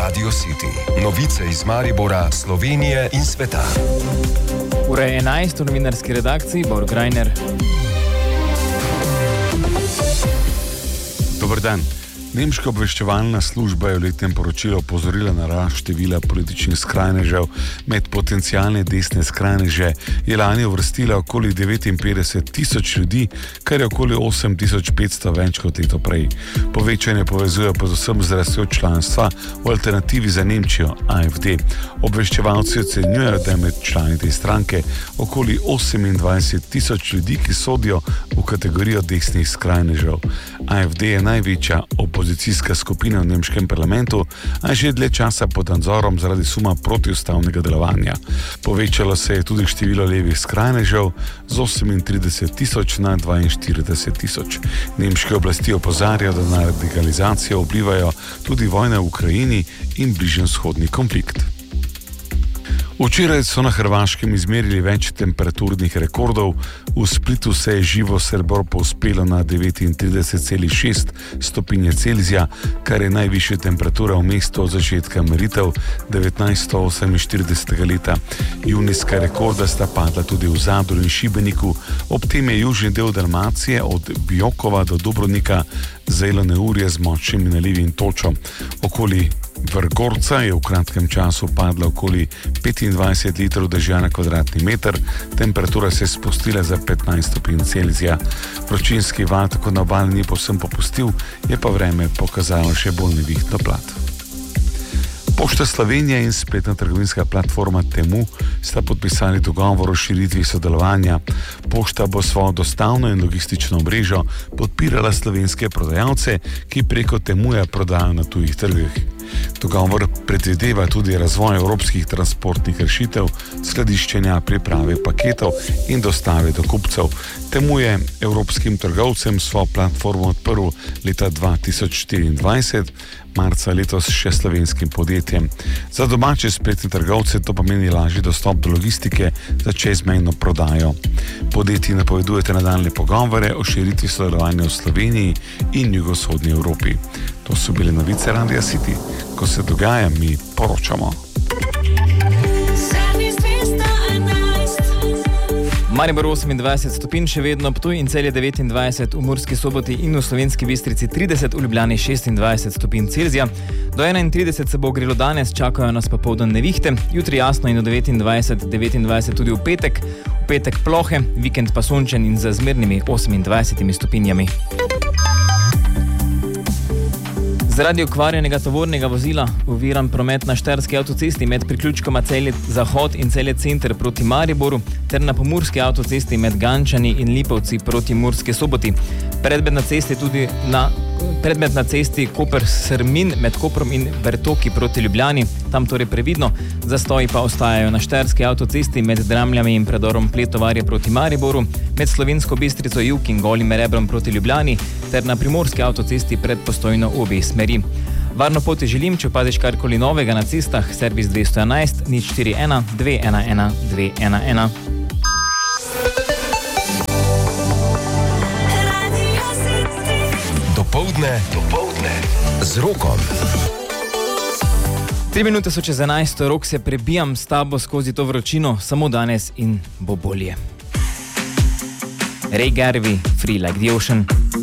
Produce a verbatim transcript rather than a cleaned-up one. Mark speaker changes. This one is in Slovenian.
Speaker 1: Radio City. Novice iz Maribora, Slovenije in sveta.
Speaker 2: Ura je enajst v novinarski redakciji, Bor Grajner.
Speaker 3: Dober dan. Nemška obveščevalna služba je v letnem poročilu opozorila na rast števila političnih skrajnežev. Med potencialne desne skrajneže je lani uvrstila okoli devetinpetdeset tisoč ljudi, kar je okoli osem tisoč petsto več kot leto prej. Povečanje povezuje predvsem z rastjo članstva v Alternativi za Nemčijo, A F D. Obveščevalci ocenjujejo, da je med člani te stranke okoli osemindvajset tisoč ljudi, ki sodijo v kategorijo desnih skrajnežev. A F D je največja opozicijska skupina v nemškem parlamentu, a že dlje časa pod nadzorom zaradi suma protiustavnega delovanja. Povečalo se je tudi število levih skrajnežev z osemintrideset tisoč na dvainštirideset tisoč. Nemške oblasti opozarjajo, da na radikalizacijo vplivajo tudi vojne v Ukrajini in bližnjevzhodni konflikt. Včeraj so na Hrvaškem izmerili več temperaturnih rekordov. V Splitu se je živo srebro povzpelo na devetintrideset celih šest stopinje Celzija, kar je najvišja temperatura v mestu od začetka meritev devetnajststo oseminštiridesetega leta. Junijska rekorda sta padla tudi v Zadru in Šibeniku, ob tem je južni del Dalmacije od Biokova do Dubrovnika zajelo neurje z močnim nalivim točo. Okoli Vrgorca je v kratkem času padla okoli petindvajset litrov dežja na kvadratni meter, temperatura se je spustila za petnajst stopinj Celzija. Vročinski val tako na obali ni povsem popustil, je pa vreme pokazalo še bolj nevihtno plat. Pošta Slovenije in spletna trgovinska platforma Temu sta podpisali dogovor o širitvi sodelovanja. Pošta bo svojo dostavno in logistično mrežo podpirala slovenske prodajalce, ki preko Temuja prodajajo na tujih trgih. Dogovor predvideva tudi razvoj evropskih transportnih rešitev, skladiščenja, priprave paketov in dostave do kupcev. Temu je evropskim trgovcem svojo platformo odprl leta dva tisoč štiriindvajset, marca letos še slovenskim podjetjem. Za domače spletne trgovce to pomeni lažji dostop do logistike za čezmejno prodajo. Podjetji napovedujete nadaljnje pogovore o širitvi sodelovanja v Sloveniji in jugovzhodni Evropi. To so bile novice Radia City. Ko se dogaja, mi poročamo.
Speaker 2: Maribor osemindvajset stopinj, še vedno Ptuj in Celje devetindvajset, v Murski Soboti in v Slovenski Bistrici trideset, v Ljubljani šestindvajset stopinj Celzija. Do enaintrideset se bo ogrelo danes, čakajo nas popoldan nevihte, jutri jasno in do devetindvajset, devetindvajset tudi v petek, v petek plohe, vikend pa sončen in z zmernimi osemindvajsetimi stopinjami. Zaradi okvarjenega tovornega vozila oviran promet na Štajerski avtocesti med priključkoma Celje Zahod in Celje Center proti Mariboru ter na Pomurski avtocesti med Gančani in Lipovci proti Murski Soboti. Predmet na cesti tudi na predmet na cesti Koper-Srmin med Koprom in Bertoki proti Ljubljani, tam torej previdno, zastoji pa ostajajo na Štajerski avtocesti med Dramljami in predorom Pletovarje proti Mariboru, med Slovensko Bistrico Jug in Golim Rebrom proti Ljubljani ter na Primorski avtocesti pred Postojno v obeh smeri. Varno poti želim, če opadiš karkoli novega na cestah, servis dvesto enajst nič štiri ena dve ena ena dve ena ena.
Speaker 1: Dopoldne, dopoldne z Rokom.
Speaker 2: Tri minute so čez enajst, Rok, se prebijam s tabo skozi to vročino, samo danes in bo bolje. Ray Garvey, Free Like the Ocean.